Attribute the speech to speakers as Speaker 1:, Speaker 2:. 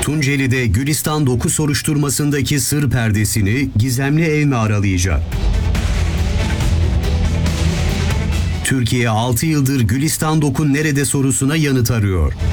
Speaker 1: Tunceli'de Gülistan Doku soruşturmasındaki sır perdesini gizemli ev mi aralayacak? Türkiye 6 yıldır Gülistan Doku nerede sorusuna yanıt arıyor.